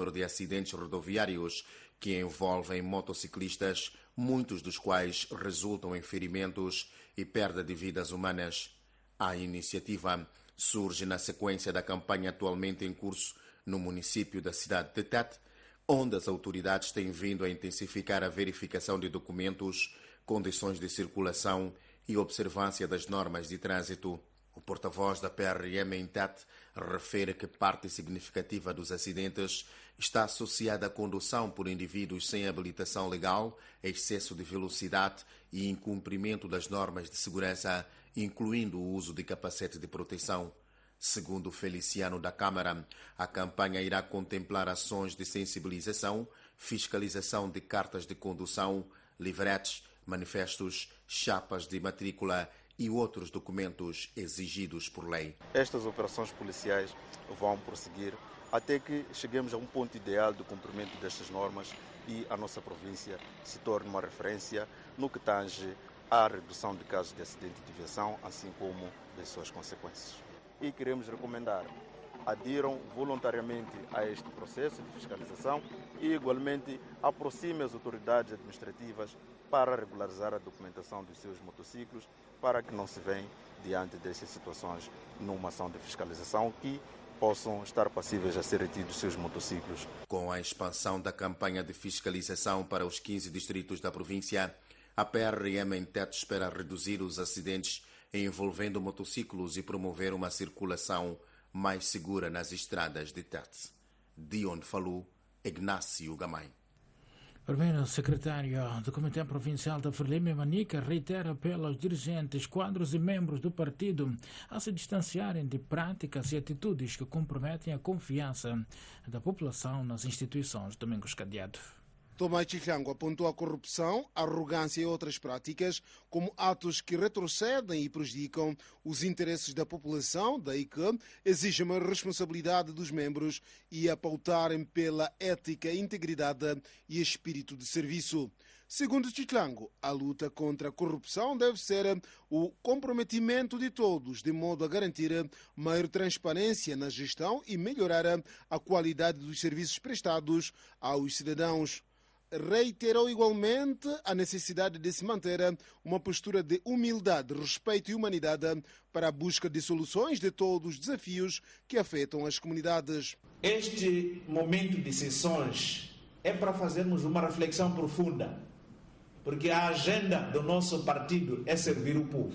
número de acidentes rodoviários que envolvem motociclistas, muitos dos quais resultam em ferimentos e perda de vidas humanas. A iniciativa surge na sequência da campanha atualmente em curso no município da cidade de Tete, onde as autoridades têm vindo a intensificar a verificação de documentos, condições de circulação e observância das normas de trânsito. O porta-voz da PRM em Tete refere que parte significativa dos acidentes está associada à condução por indivíduos sem habilitação legal, excesso de velocidade e incumprimento das normas de segurança, incluindo o uso de capacete de proteção. Segundo Feliciano da Câmara, a campanha irá contemplar ações de sensibilização, fiscalização de cartas de condução, livretes, manifestos, chapas de matrícula e outros documentos exigidos por lei. Estas operações policiais vão prosseguir até que cheguemos a um ponto ideal do cumprimento destas normas e a nossa província se torne uma referência no que tange à redução de casos de acidente de viação, assim como das suas consequências. E queremos recomendar, adiram voluntariamente a este processo de fiscalização e, igualmente, aproximem as autoridades administrativas para regularizar a documentação dos seus motociclos, para que não se venham diante dessas situações numa ação de fiscalização que possam estar passíveis a ser retidos seus motociclos. Com a expansão da campanha de fiscalização para os 15 distritos da província, a PRM em Tete espera reduzir os acidentes envolvendo motociclos e promover uma circulação mais segura nas estradas de Tete. De onde falou Ignácio Gamay. Primeiro secretário do Comitê Provincial da Frelimo Manica reitera apelo aos dirigentes, quadros e membros do partido a se distanciarem de práticas e atitudes que comprometem a confiança da população nas instituições. Domingos Cadeado. Tomás Chiclango apontou a corrupção, a arrogância e outras práticas como atos que retrocedem e prejudicam os interesses da população, daí que exige uma responsabilidade dos membros e a pautarem pela ética, integridade e espírito de serviço. Segundo Chiclango, a luta contra a corrupção deve ser o comprometimento de todos, de modo a garantir maior transparência na gestão e melhorar a qualidade dos serviços prestados aos cidadãos. Reiterou igualmente a necessidade de se manter uma postura de humildade, respeito e humanidade para a busca de soluções de todos os desafios que afetam as comunidades. Este momento de sessões é para fazermos uma reflexão profunda, porque a agenda do nosso partido é servir o povo.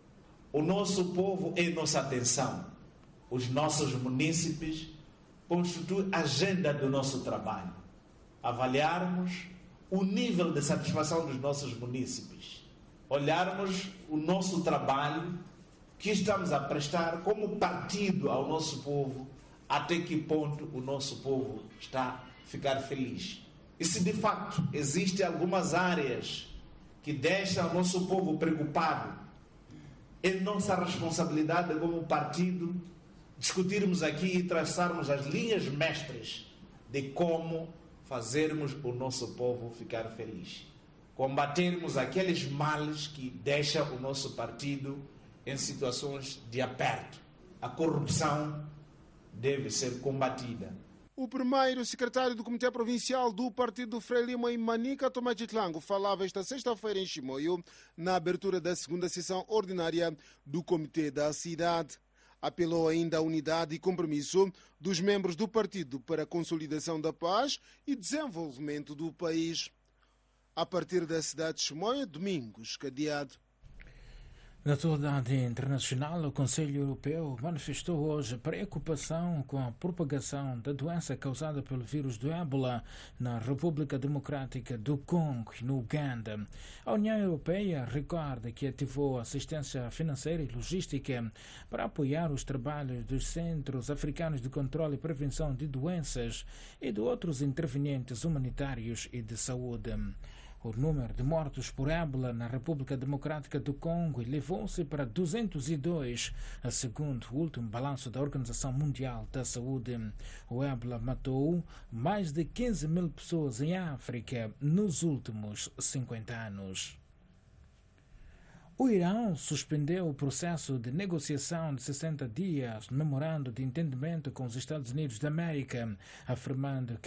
O nosso povo é nossa atenção. Os nossos munícipes constituem a agenda do nosso trabalho. Avaliarmos o nível de satisfação dos nossos munícipes, olharmos o nosso trabalho que estamos a prestar como partido ao nosso povo, até que ponto o nosso povo está a ficar feliz. E se de facto existem algumas áreas que deixam o nosso povo preocupado, é nossa responsabilidade como partido discutirmos aqui e traçarmos as linhas mestras de como fazermos o nosso povo ficar feliz. Combatermos aqueles males que deixam o nosso partido em situações de aperto. A corrupção deve ser combatida. O primeiro secretário do Comitê Provincial do Partido Frelimo em Manica, Tomás Chiclango, falava esta sexta-feira em Chimoio, na abertura da segunda sessão ordinária do Comitê da Cidade. Apelou ainda à unidade e compromisso dos membros do partido para a consolidação da paz e desenvolvimento do país. A partir da cidade de Chimoio, Domingos Cadeado. Na atualidade internacional, o Conselho Europeu manifestou hoje preocupação com a propagação da doença causada pelo vírus do ébola na República Democrática do Congo e no Uganda. A União Europeia recorda que ativou assistência financeira e logística para apoiar os trabalhos dos Centros Africanos de Controle e Prevenção de Doenças e de outros intervenientes humanitários e de saúde. O número de mortos por ébola na República Democrática do Congo elevou-se para 202, segundo o último balanço da Organização Mundial da Saúde. O ébola matou mais de 15 mil pessoas em África nos últimos 50 anos. O Irão suspendeu o processo de negociação de 60 dias no memorando de entendimento com os Estados Unidos da América, afirmando